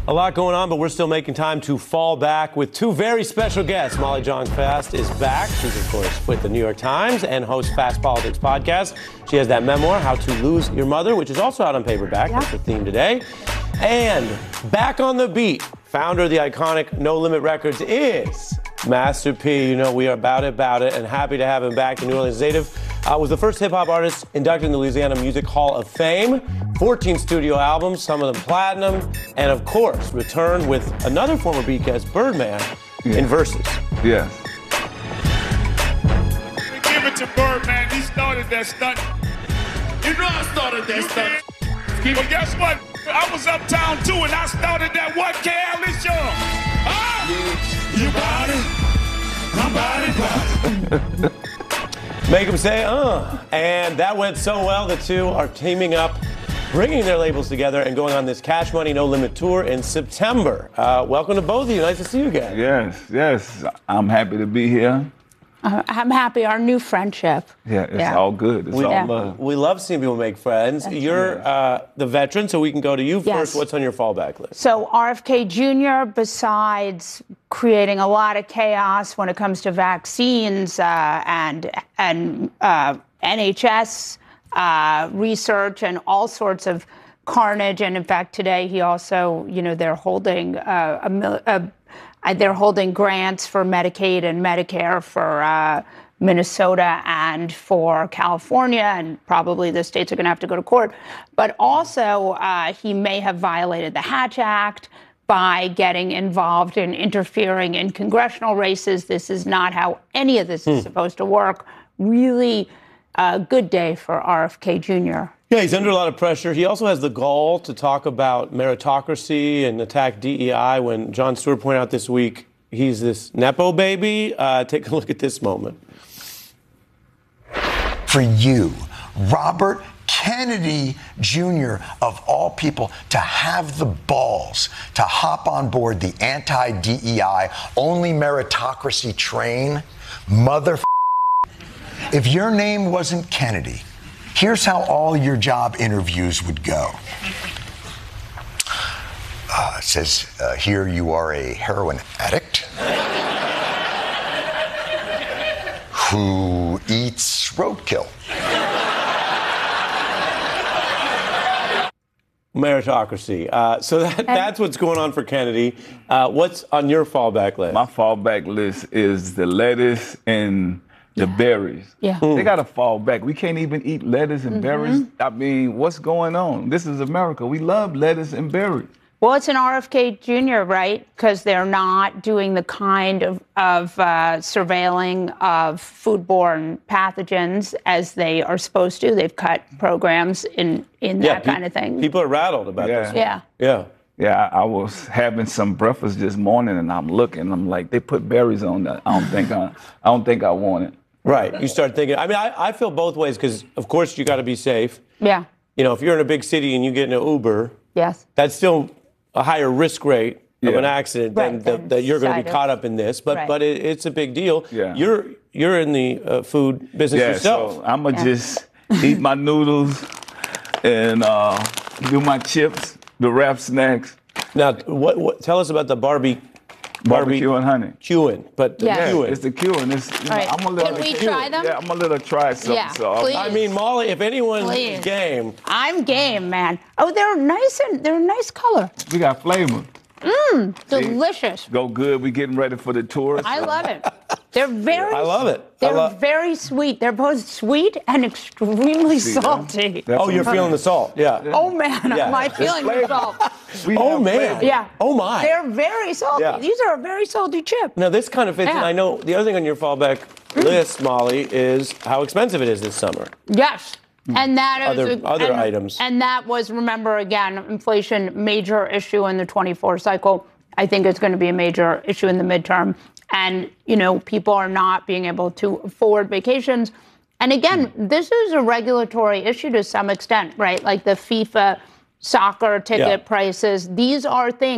A lot going on, but we're still making time to fall back with two very special guests. Molly Jong-Fast is back. She's, of course, with the New York Times and hosts Fast Politics podcast. She has that memoir, How to Lose Your Mother, which is also out on paperback. That's the theme today. And back on the beat, founder of the iconic No Limit Records is Master P. You know, we are about it, and happy to have him back. The New Orleans native was the first hip-hop artist inducted in the Louisiana Music Hall of Fame. 14 studio albums, some of them platinum, and of course, returned with another former beat guest, Birdman, in Versus. Yes. Give it to Birdman. He started that stunt. You know I started that stunt. Well, guess what? I was uptown too, and I started that what, Cal? It's your. You body, I'm body. Make them say, And that went so well, the two are teaming up, bringing their labels together and going on this Cash Money No Limit tour in September. Welcome to both of you. Nice to see you again. Yes. I'm happy to be here. I'm happy. Our new friendship. Yeah, it's all good. It's all love. We love seeing people make friends. You're the veteran, so we can go to you first. What's on your fallback list? So RFK Jr., besides creating a lot of chaos when it comes to vaccines and NHS research and all sorts of carnage, and in fact today he also, they're holding they're holding grants for Medicaid and Medicare for Minnesota and for California, and probably the states are going to have to go to court. But also, he may have violated the Hatch Act by getting involved in interfering in congressional races. This is not how any of this is supposed to work. Really a good day for RFK Jr. Yeah, he's under a lot of pressure. He also has the gall to talk about meritocracy and attack DEI when Jon Stewart pointed out this week he's this Nepo baby. Take a look at this moment. For you, Robert Kennedy Jr., of all people, to have the balls to hop on board the anti-DEI, only meritocracy train, if your name wasn't Kennedy, here's how all your job interviews would go. It says, here you are a heroin addict who eats roadkill. Meritocracy. So that's what's going on for Kennedy. What's on your fallback list? My fallback list is the lettuce and the berries. They got to fall back. We can't even eat lettuce and berries. I mean, what's going on? This is America. We love lettuce and berries. Well, it's an RFK Jr., right? Because they're not doing the kind of surveilling of foodborne pathogens as they are supposed to. They've cut programs in that kind of thing. People are rattled about this. Yeah, I was having some breakfast this morning, and I'm looking. I'm like, they put berries on that. I don't think I want it. Right. You start thinking. I mean, I feel both ways because, of course, you got to be safe. Yeah. If you're in a big city and you get in an Uber, that's still a higher risk rate of an accident than that you're going to be caught up in this. But it's a big deal. Yeah. You're in the food business yourself. So I'm gonna just eat my noodles and do my chips, the wrap snacks. Now, what? Tell us about the barbecue and honey. Cumin, but cumin. It's the cumin. I'm a little. Can we try them? Yeah, I'm a little try something. Yeah, so please. I mean, Molly, if anyone's game, I'm game, man. Oh, they're nice and they're a nice color. We got flavor. Delicious. Go good. We getting ready for the tour. I love it. They're very. I love it. They're very sweet. They're both sweet and extremely salty. You're feeling the salt. Yeah. Oh man, am I feeling the salt? Oh man. Yeah. Oh my. They're very salty. Yeah. These are a very salty chip. Now this kind of fits in. I know the other thing on your fallback list, Molly, is how expensive it is this summer. Yes. And that is other items. And that was, remember, again, inflation, major issue in the 24 cycle. I think it's going to be a major issue in the midterm. And, people are not being able to afford vacations. And again, this is a regulatory issue to some extent, right? Like the FIFA soccer ticket prices. These are things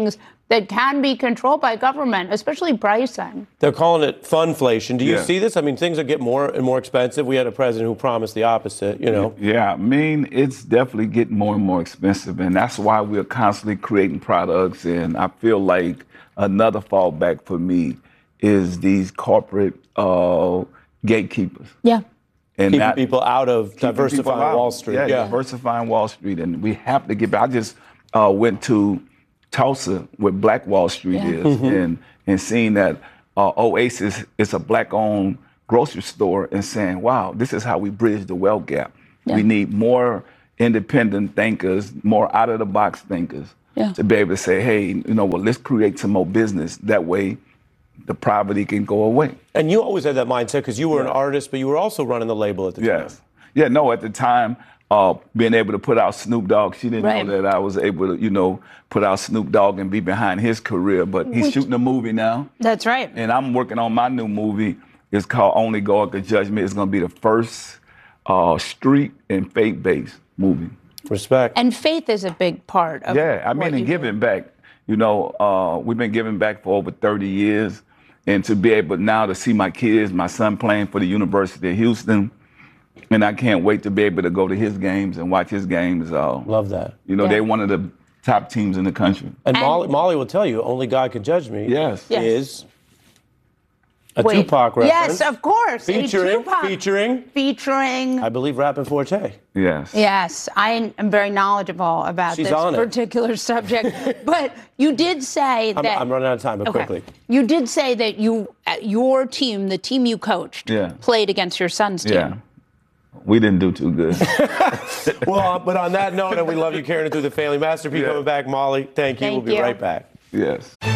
that can be controlled by government, especially pricing. They're calling it funflation. Do you Yeah. see this? I mean, things are getting more and more expensive. We had a president who promised the opposite, you know. Yeah, I mean, it's definitely getting more and more expensive, and that's why we're constantly creating products. And I feel like another fallback for me is these corporate gatekeepers. Yeah. And Keeping people out of keeping people diversifying out. Wall Street. Yeah, diversifying Wall Street. And we have to get back. I just went to Tulsa, where Black Wall Street is, and seeing that Oasis is a Black-owned grocery store and saying, wow, this is how we bridge the wealth gap. Yeah. We need more independent thinkers, more out-of-the-box thinkers to be able to say, hey, you know, well, let's create some more business. That way, the poverty can go away. And you always had that mindset because you were an artist, but you were also running the label at the time. Yes. Yeah, no, at the time, being able to put out Snoop Dogg, she didn't know that I was able to, you know, put out Snoop Dogg and be behind his career. But he's shooting a movie now. That's right. And I'm working on my new movie. It's called Only God Could Judge Me. It's going to be the first street and faith-based movie. Respect. And faith is a big part of and giving back. You know, we've been giving back for over 30 years. And to be able now to see my kids, my son playing for the University of Houston, and I can't wait to be able to go to his games and watch his games. Love that. You know, they're one of the top teams in the country. And Molly will tell you, Only God Could Judge Me is a Tupac reference. Yes, of course. Featuring, I believe, Rappin' Forte. Yes. Yes, I am very knowledgeable about She's this on it. particular subject. But you did say that... I'm running out of time, but quickly. You did say that your team, the team you coached, played against your son's team. Yeah. We didn't do too good. Well, but on that note, and we love you carrying it through the family. Master P coming back. Molly, thank you. We'll be right back. Yes.